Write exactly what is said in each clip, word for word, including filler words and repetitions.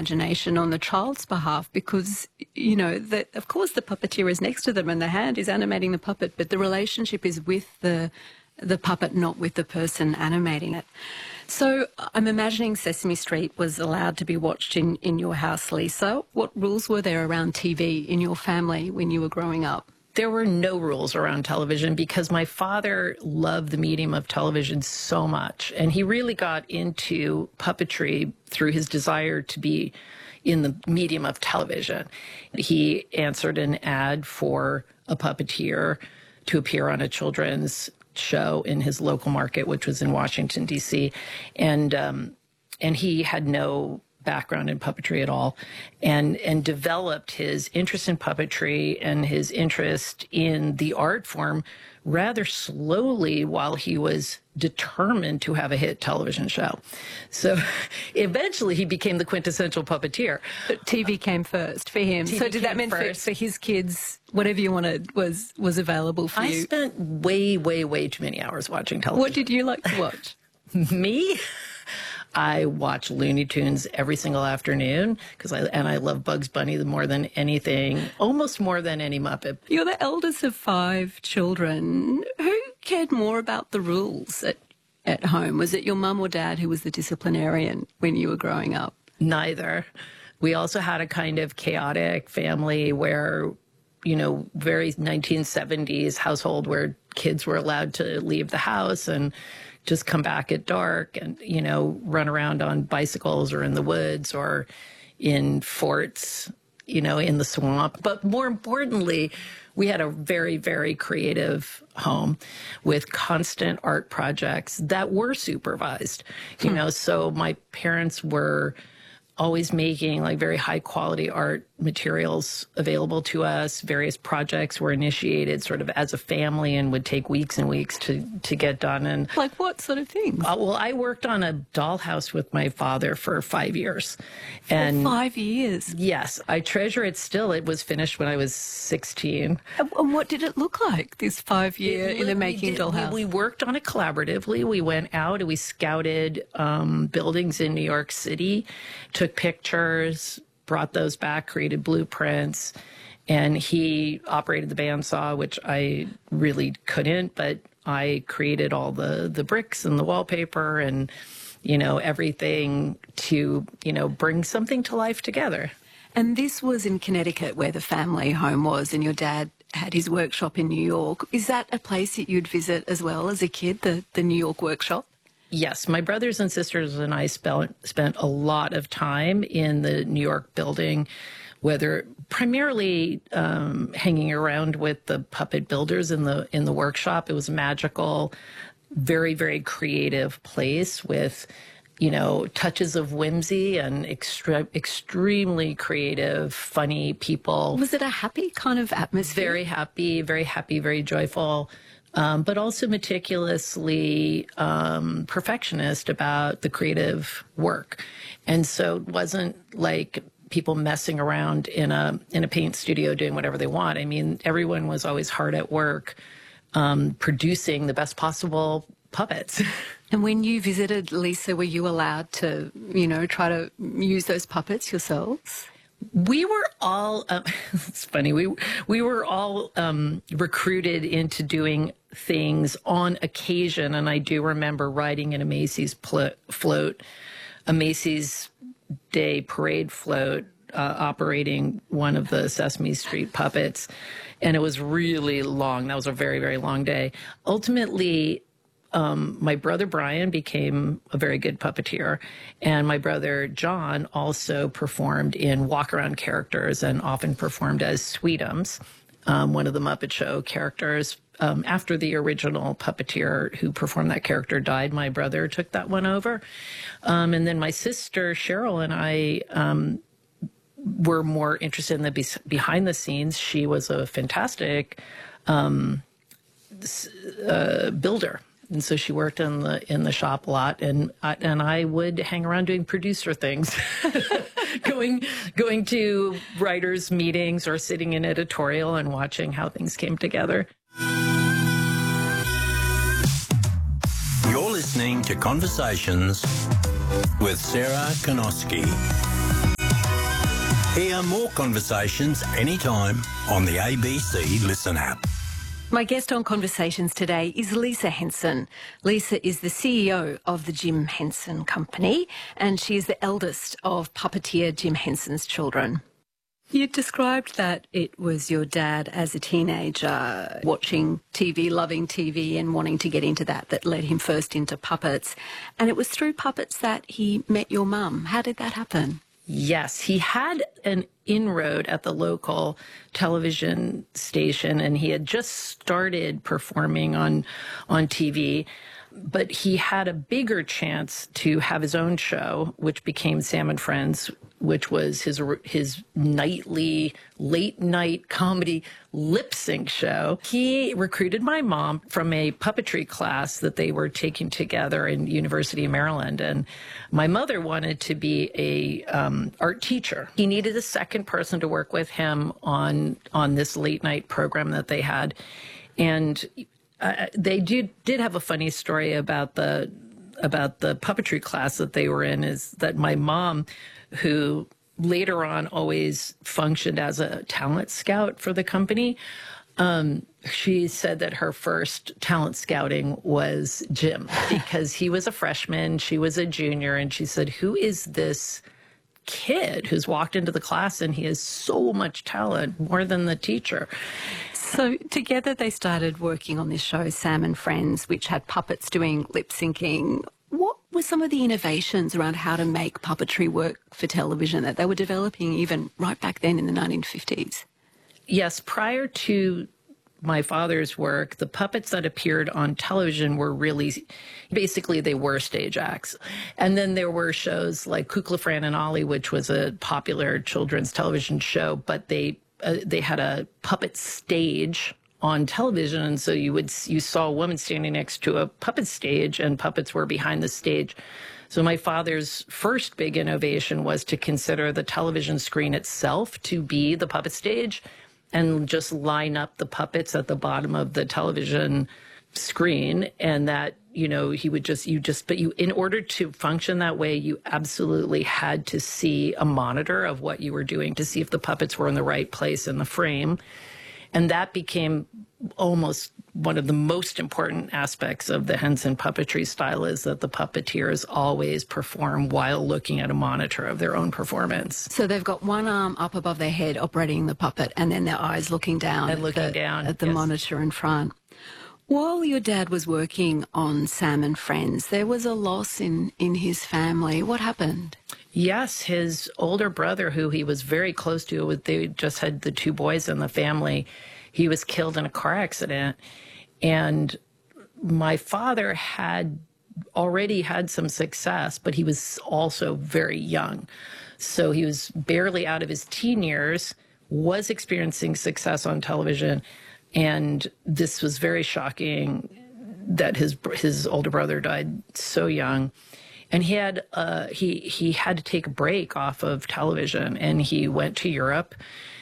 imagination on the child's behalf because, you know, the, of course the puppeteer is next to them and the hand is animating the puppet, but the relationship is with the the puppet, not with the person animating it. So I'm imagining Sesame Street was allowed to be watched in, in your house, Lisa. What rules were there around T V in your family when you were growing up? There were no rules around television because my father loved the medium of television so much. And he really got into puppetry through his desire to be in the medium of television. He answered an ad for a puppeteer to appear on a children's show in his local market, which was in Washington, D C. And, um, and he had no background in puppetry at all, and and developed his interest in puppetry and his interest in the art form rather slowly while he was determined to have a hit television show. So eventually he became the quintessential puppeteer. But T V came first for him. T V so did that mean for, for his kids, whatever you wanted was, was available for I you? I spent way, way, way too many hours watching television. What did you like to watch? Me? I watch Looney Tunes every single afternoon because I and I love Bugs Bunny more than anything, almost more than any Muppet. You're the eldest of five children. Who cared more about the rules at, at home? Was it your mum or dad who was the disciplinarian when you were growing up? Neither. We also had a kind of chaotic family where, you know, very nineteen seventies household where kids were allowed to leave the house and just come back at dark and, you know, run around on bicycles or in the woods or in forts, you know, in the swamp. But more importantly, we had a very, very creative home with constant art projects that were supervised, you hmm. know, so my parents were always making like very high quality art materials available to us. Various projects were initiated sort of as a family and would take weeks and weeks to, to get done. And like what sort of things? Uh, well, I worked on a dollhouse with my father for five years. For and five years? Yes. I treasure it still. It was finished when I was sixteen. And what did it look like, this five year it, in the making did, dollhouse? We, we worked on it collaboratively. We went out and we scouted um, buildings in New York City, took pictures, brought those back, created blueprints, and he operated the bandsaw, which I really couldn't, but I created all the, the bricks and the wallpaper and, you know, everything to, you know, bring something to life together. And this was in Connecticut where the family home was, and your dad had his workshop in New York. Is that a place that you'd visit as well as a kid, the, the New York workshop? Yes, my brothers and sisters and I spent spent a lot of time in the New York building, whether primarily um, hanging around with the puppet builders in the in the workshop. It was a magical, very, very creative place with, you know, touches of whimsy and extre extremely creative, funny people. Was it a happy kind of atmosphere? Very happy, very happy, very joyful. Um, but also meticulously um, perfectionist about the creative work. And so it wasn't like people messing around in a in a paint studio doing whatever they want. I mean, everyone was always hard at work um, producing the best possible puppets. And when you visited, Lisa, were you allowed to, you know, try to use those puppets yourselves? We were all, uh, it's funny, we we were all um, recruited into doing things on occasion, and I do remember riding in a Macy's float, a Macy's Day Parade float, uh, operating one of the Sesame Street puppets, and it was really long. That was a very, very long day. Ultimately, Um, my brother Brian became a very good puppeteer, and my brother John also performed in walk-around characters and often performed as Sweetums, um, one of the Muppet Show characters. Um, after the original puppeteer who performed that character died, my brother took that one over. Um, and then my sister Cheryl and I um, were more interested in the be behind the scenes. She was a fantastic um, uh, builder. And so she worked in the in the shop a lot, and I, and I would hang around doing producer things, going going to writers' meetings or sitting in editorial and watching how things came together. You're listening to Conversations with Sarah Konoski. Hear more conversations anytime on the A B C Listen app. My guest on Conversations today is Lisa Henson. Lisa is the C E O of the Jim Henson Company, and she is the eldest of puppeteer Jim Henson's children. You described that it was your dad as a teenager watching T V, loving T V and wanting to get into that that led him first into puppets. And it was through puppets that he met your mum. How did that happen? Yes, he had an inroad at the local television station, and he had just started performing on on T V. But he had a bigger chance to have his own show, which became Sam and Friends, which was his his nightly, late-night comedy lip-sync show. He recruited my mom from a puppetry class that they were taking together in University of Maryland. And my mother wanted to be a um, art teacher. He needed a second person to work with him on, on this late-night program that they had. And Uh, they did, did have a funny story about the about the puppetry class that they were in, is that my mom, who later on always functioned as a talent scout for the company, um, she said that her first talent scouting was Jim, because he was a freshman, she was a junior, and she said, who is this kid who's walked into the class and he has so much talent, more than the teacher? So together they started working on this show, Sam and Friends, which had puppets doing lip syncing. What were some of the innovations around how to make puppetry work for television that they were developing even right back then in the nineteen fifties? Yes, prior to my father's work, the puppets that appeared on television were really, basically they were stage acts. And then there were shows like Kukla, Fran and Ollie, which was a popular children's television show, but they Uh, they had a puppet stage on television, and so you would you saw a woman standing next to a puppet stage, and puppets were behind the stage. So my father's first big innovation was to consider the television screen itself to be the puppet stage, and just line up the puppets at the bottom of the television screen, and that, you know, he would just, you just, but you, in order to function that way, you absolutely had to see a monitor of what you were doing to see if the puppets were in the right place in the frame. And that became almost one of the most important aspects of the Henson puppetry style, is that the puppeteers always perform while looking at a monitor of their own performance. So they've got one arm up above their head operating the puppet, and then their eyes looking down, and looking at the, down at the yes. monitor in front. While your dad was working on Sam and Friends, there was a loss in, in his family. What happened? Yes, his older brother, who he was very close to, they just had the two boys in the family, he was killed in a car accident. And my father had already had some success, but he was also very young. So he was barely out of his teen years, was experiencing success on television. And this was very shocking that his his older brother died so young. And he had uh, he he had to take a break off of television, and he went to Europe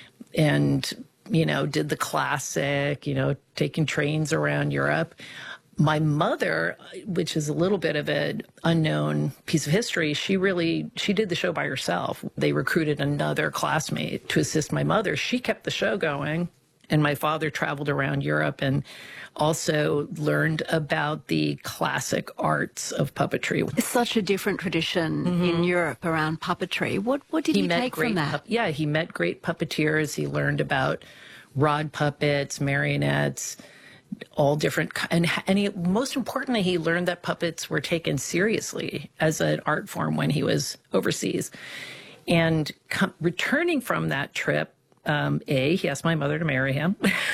and, you know, did the classic, you know, taking trains around Europe. My mother, which is a little bit of an unknown piece of history, she really, she did the show by herself. They recruited another classmate to assist my mother. She kept the show going. And my father traveled around Europe and also learned about the classic arts of puppetry. It's such a different tradition mm-hmm. in Europe around puppetry. What what did he, he take from that? Yeah, he met great puppeteers. He learned about rod puppets, marionettes, all different. And, and he, most importantly, he learned that puppets were taken seriously as an art form when he was overseas. And com- returning from that trip, Um, A, he asked my mother to marry him.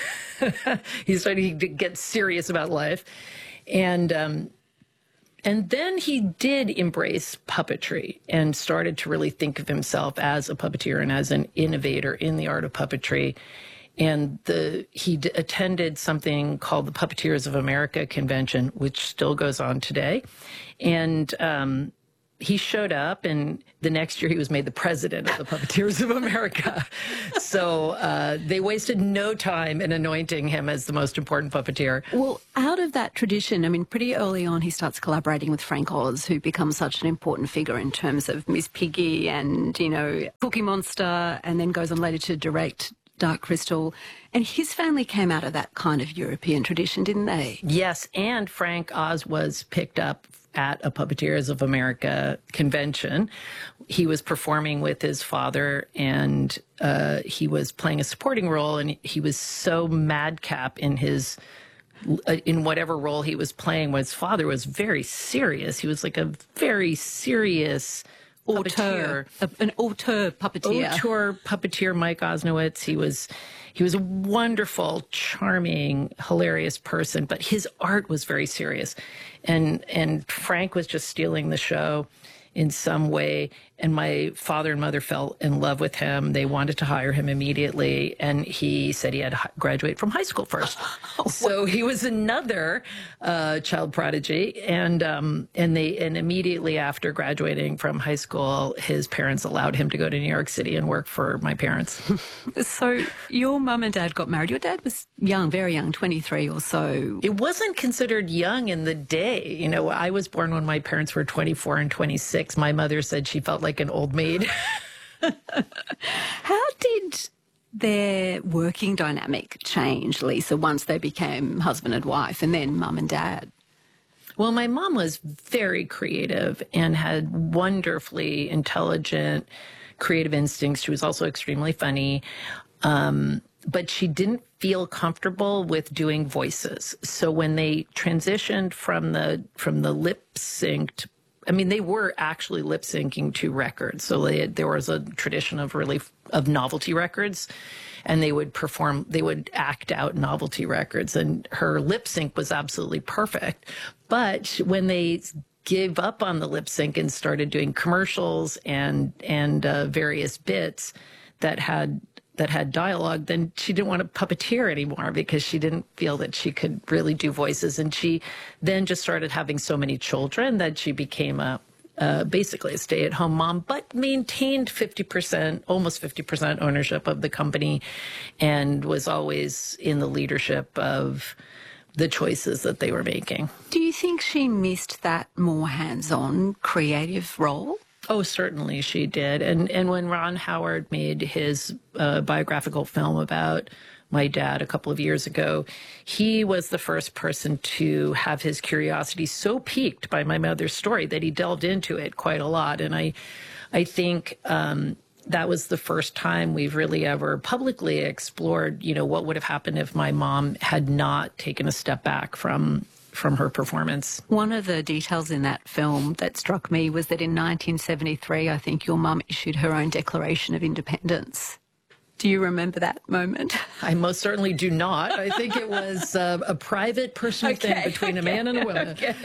He started to get serious about life. And um, and then he did embrace puppetry and started to really think of himself as a puppeteer and as an innovator in the art of puppetry. And the he d- attended something called the Puppeteers of America convention, which still goes on today. And um, he showed up, and the next year he was made the president of the Puppeteers of America. So uh, they wasted no time in anointing him as the most important puppeteer. Well, out of that tradition, I mean, pretty early on, he starts collaborating with Frank Oz, who becomes such an important figure in terms of Miss Piggy and, you know, Cookie Monster, and then goes on later to direct Dark Crystal. And his family came out of that kind of European tradition, didn't they? Yes, and Frank Oz was picked up at a Puppeteers of America convention. He was performing with his father, and uh, he was playing a supporting role, and he was so madcap in his uh, in whatever role he was playing. His father was very serious. He was like a very serious auteur, an auteur puppeteer. Auteur puppeteer, Mike Osnowitz. He was he was a wonderful, charming, hilarious person, but his art was very serious. And and Frank was just stealing the show in some way. And my father and mother fell in love with him. They wanted to hire him immediately. And he said he had to graduate from high school first. So he was another uh, child prodigy. And um, and they and immediately after graduating from high school, his parents allowed him to go to New York City and work for my parents. So your mum and dad got married. Your dad was young, very young, twenty-three or so. It wasn't considered young in the day. You know, I was born when my parents were twenty-four and twenty-six. My mother said she felt like an old maid. How did their working dynamic change, Lisa, once they became husband and wife and then mum and dad? Well, my mom was very creative and had wonderfully intelligent, creative instincts. She was also extremely funny. Um, but she didn't feel comfortable with doing voices. So when they transitioned from the from the lip synced, I mean, they were actually lip syncing to records. So they, there was a tradition of really of novelty records, and they would perform, they would act out novelty records, and her lip sync was absolutely perfect. But when they gave up on the lip sync and started doing commercials and and uh, various bits that had that had dialogue, then she didn't want to puppeteer anymore because she didn't feel that she could really do voices. And she then just started having so many children that she became a uh, basically a stay-at-home mom, but maintained fifty percent, almost fifty percent ownership of the company, and was always in the leadership of the choices that they were making. Do you think she missed that more hands-on creative role? Oh, certainly she did. And and when Ron Howard made his uh, biographical film about my dad a couple of years ago, he was the first person to have his curiosity so piqued by my mother's story that he delved into it quite a lot. And I, I think um, that was the first time we've really ever publicly explored, you know, what would have happened if my mom had not taken a step back from from her performance. One of the details in that film that struck me was that in nineteen seventy-three, I think your mum issued her own Declaration of Independence. Do you remember that moment? I most certainly do not. I think it was uh, a private personal okay, thing between okay, a man and a woman. Okay.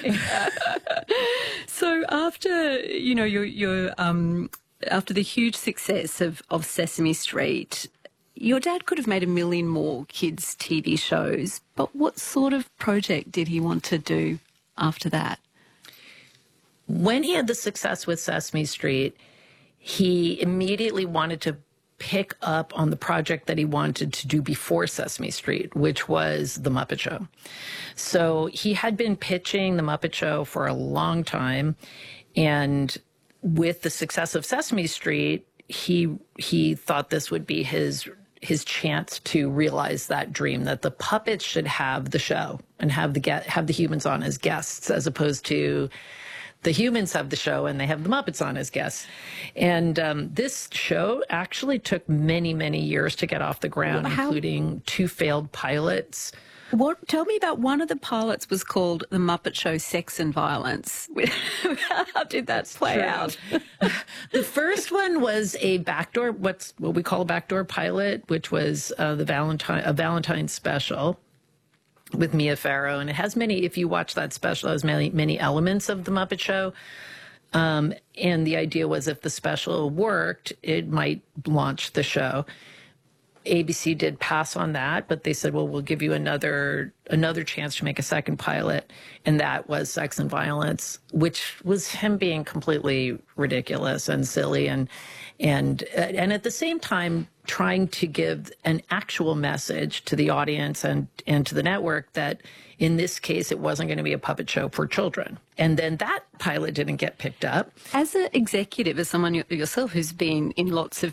So after, you know, your, your, um, after the huge success of, of Sesame Street, your dad could have made a million more kids' T V shows, but what sort of project did he want to do after that? When he had the success with Sesame Street, he immediately wanted to pick up on the project that he wanted to do before Sesame Street, which was The Muppet Show. So he had been pitching The Muppet Show for a long time, and with the success of Sesame Street, he he thought this would be his his chance to realize that dream, that the puppets should have the show and have the get have the humans on as guests, as opposed to the humans have the show and they have the Muppets on as guests. And um, this show actually took many, many years to get off the ground, How? including two failed pilots. What? Tell me about one of the pilots was called The Muppet Show Sex and Violence. How did that play True. out? The first one was a backdoor, what's what we call a backdoor pilot, which was uh, the Valentine, a Valentine special with Mia Farrow. And it has many, if you watch that special, it has many, many elements of The Muppet Show. Um, and the idea was if the special worked, it might launch the show. A B C did pass on that, but they said, well, we'll give you another another chance to make a second pilot, and that was Sex and Violence, which was him being completely ridiculous and silly, and and and at the same time trying to give an actual message to the audience and and to the network that in this case it wasn't going to be a puppet show for children. And then that pilot didn't get picked up. As an executive, as someone yourself who's been in lots of